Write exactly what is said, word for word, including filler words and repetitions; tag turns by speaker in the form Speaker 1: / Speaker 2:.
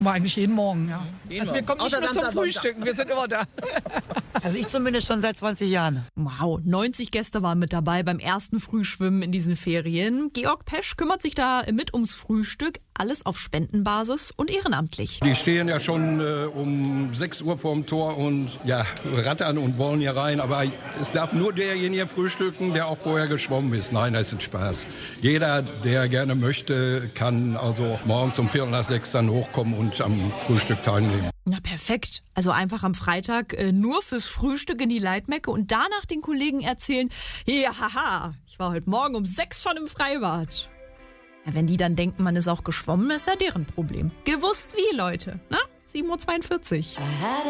Speaker 1: Aber eigentlich jeden Morgen, ja.
Speaker 2: Jeden
Speaker 1: Also wir kommen nicht
Speaker 2: Außer
Speaker 1: nur zum
Speaker 2: Samstag,
Speaker 1: Frühstücken, wir sind immer da.
Speaker 3: Also ich zumindest schon seit zwanzig Jahren.
Speaker 4: Wow, neunzig Gäste waren mit dabei beim ersten Frühschwimmen in diesen Ferien. Georg Pesch kümmert sich da mit ums Frühstück, alles auf Spendenbasis und ehrenamtlich.
Speaker 5: Die stehen ja schon äh, um sechs Uhr vorm Tor und ja, rattern und wollen hier rein. Aber es darf nur derjenige frühstücken, der auch vorher geschwommen ist. Nein, das ist ein Spaß. Jeder, der gerne möchte, kann also morgens um Viertel nach sechs dann hochkommen und am Frühstück teilnehmen.
Speaker 4: Na perfekt. Also einfach am Freitag äh, nur fürs Frühstück in die Leitmecke und danach den Kollegen erzählen, ja haha, ich war heute Morgen um sechs schon im Freibad. Ja, wenn die dann denken, man ist auch geschwommen, ist ja deren Problem. Gewusst wie, Leute. Na, sieben Uhr zweiundvierzig.